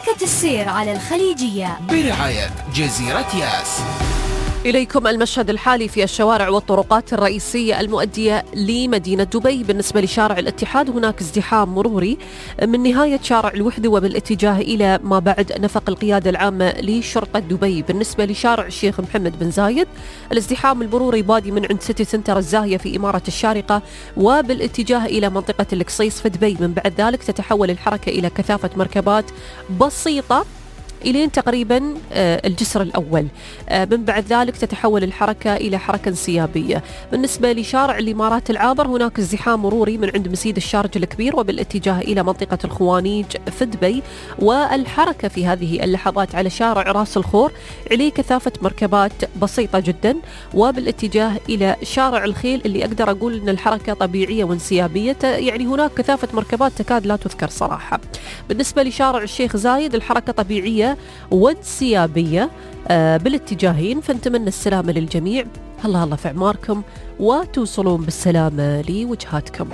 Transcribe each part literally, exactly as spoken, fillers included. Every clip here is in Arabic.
حركة السير على الخليجية برعاية جزيرة ياس. إليكم المشهد الحالي في الشوارع والطرقات الرئيسية المؤدية لمدينة دبي. بالنسبة لشارع الاتحاد هناك ازدحام مروري من نهاية شارع الوحدة وبالاتجاه إلى ما بعد نفق القيادة العامة لشرطة دبي. بالنسبة لشارع الشيخ محمد بن زايد الازدحام المروري بادي من عند سيتي سنتر الزاهية في إمارة الشارقة وبالاتجاه إلى منطقة القصيص في دبي. من بعد ذلك تتحول الحركة إلى كثافة مركبات بسيطة إلين تقريبا الجسر الأول. من بعد ذلك تتحول الحركة إلى حركة انسيابية. بالنسبة لشارع الإمارات العابر هناك ازدحام مروري من عند مسيد الشارج الكبير وبالاتجاه إلى منطقة الخوانيج في دبي. والحركة في هذه اللحظات على شارع راس الخور عليه كثافة مركبات بسيطة جدا وبالاتجاه إلى شارع الخيل اللي أقدر أقول أن الحركة طبيعية وانسيابية، يعني هناك كثافة مركبات تكاد لا تذكر صراحة. بالنسبة لشارع الشيخ زايد الحركة طبيعية وانسيابية آه بالاتجاهين، فنتمنى السلامة للجميع. الله الله في أعماركم وتوصلون بالسلامة لوجهاتكم.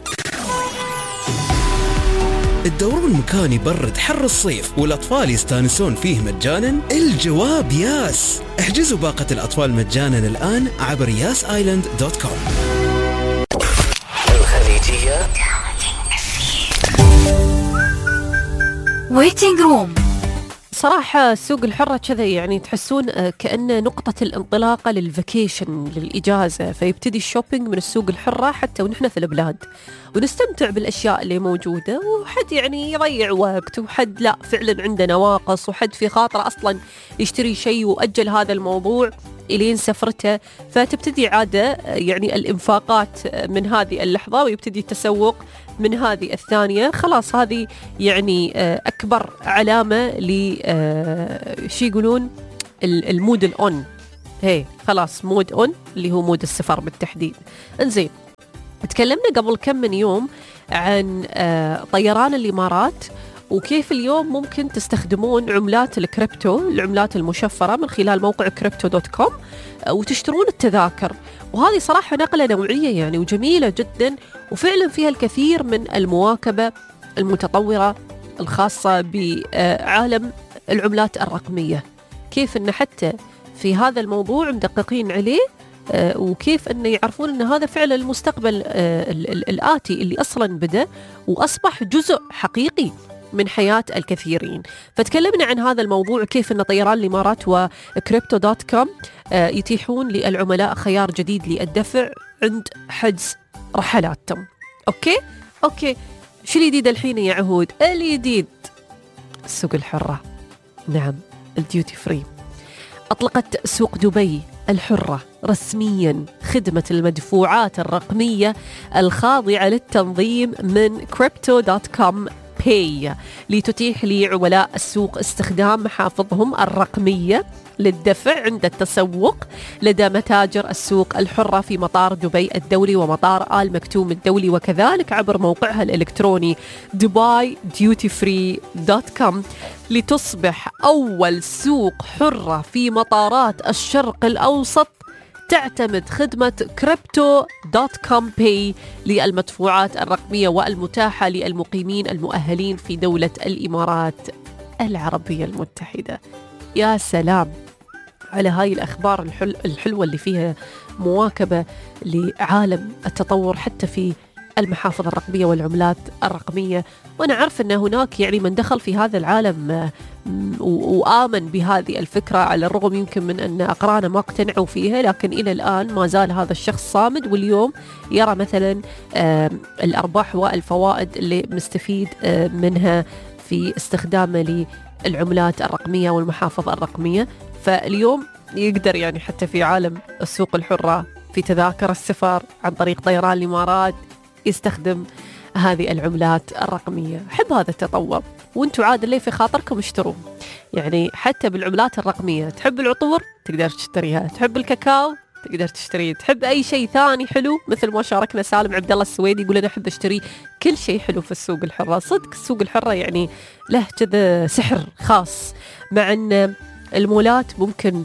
الدورون مكان يبرد حر الصيف والأطفال يستانسون فيه مجانا؟ الجواب ياس. احجزوا باقة الأطفال مجانا الآن عبر ياس آيلاند دوت كوم. الخليجية ويتنج روم. صراحة سوق الحرة كذا يعني تحسون كأنه نقطة الانطلاقة للفاكيشن للإجازة، فيبتدي الشوبينج من السوق الحرة حتى ونحن في البلاد ونستمتع بالأشياء اللي موجودة، وحد يعني يضيع وقت وحد لا فعلا عنده نواقص وحد في خاطره أصلا يشتري شيء وأجل هذا الموضوع إلين سفرته، فتبتدي عادة يعني الإنفاقات من هذه اللحظة ويبتدي التسوق من هذه الثانية. خلاص هذه يعني أكبر علامة ل شي يقولون المود الأون. هي خلاص مود أون اللي هو مود السفر بالتحديد. انزين، تكلمنا قبل كم من يوم عن طيران الإمارات وكيف اليوم ممكن تستخدمون عملات الكريبتو، العملات المشفرة، من خلال موقع كريبتو دوت كوم وتشترون التذاكر. وهذه صراحة نقلة نوعية يعني وجميلة جدا، وفعلا فيها الكثير من المواكبة المتطورة الخاصة بعالم العملات الرقمية. كيف أن حتى في هذا الموضوع مدققين عليه وكيف أن يعرفون أن هذا فعلا المستقبل الآتي اللي أصلا بدأ وأصبح جزء حقيقي من حياة الكثيرين. فتكلمنا عن هذا الموضوع، كيف أن طيران الإمارات وكريبتو دوت كوم يتيحون للعملاء خيار جديد للدفع عند حجز رحلاتهم. أوكي أوكي شو الجديد الحين يا عهود؟ الجديد السوق الحرة، نعم الديوتي فري. أطلقت سوق دبي الحرة رسميا خدمة المدفوعات الرقمية الخاضعة للتنظيم من كريبتو دوت كوم باي لتتيح لعملاء السوق استخدام محافظهم الرقمية للدفع عند التسوق لدى متاجر السوق الحرة في مطار دبي الدولي ومطار آل مكتوم الدولي، وكذلك عبر موقعها الإلكتروني دبي ديوتي فري دوت كوم، لتصبح أول سوق حرة في مطارات الشرق الأوسط تعتمد خدمة كريبتو دوت كوم باي للمدفوعات الرقمية والمتاحة للمقيمين المؤهلين في دولة الإمارات العربية المتحدة. يا سلام على هاي الأخبار الحل الحلوة اللي فيها مواكبة لعالم التطور حتى في المحافظ الرقمية والعملات الرقمية. وأنا عارف أن هناك يعني من دخل في هذا العالم وآمن بهذه الفكرة، على الرغم يمكن من أن أقرانه ما اقتنعوا فيها، لكن إلى الآن ما زال هذا الشخص صامد، واليوم يرى مثلا الأرباح والفوائد اللي مستفيد منها في استخدامه للعملات الرقمية والمحافظ الرقمية. فاليوم يقدر يعني حتى في عالم السوق الحرة في تذاكر السفر عن طريق طيران الإمارات يستخدم هذه العملات الرقمية. أحب هذا التطور، وانتم عاد اللي في خاطركم اشتروا. يعني حتى بالعملات الرقمية، تحب العطور تقدر تشتريها، تحب الكاكاو تقدر تشتريه، تحب أي شيء ثاني حلو مثل ما شاركنا سالم عبد الله السويدي يقول أنا أحب أشتري كل شيء حلو في السوق الحرة. صدق السوق الحرة يعني له كذا سحر خاص، مع أن المولات ممكن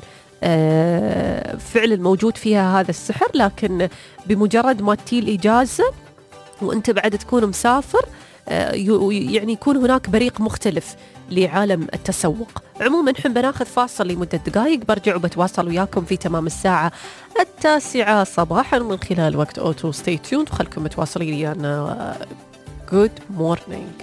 آه فعلا موجود فيها هذا السحر، لكن بمجرد ما تيل إجازة وأنت بعد تكون مسافر يعني يكون هناك بريق مختلف لعالم التسوق. عموما نحن بناخذ فاصل لمدة دقائق، برجع وبتواصل وياكم في تمام الساعة التاسعة صباحا من خلال وقت أوتو. ستي تيوند وخلكم متواصلين ويانا. Good morning.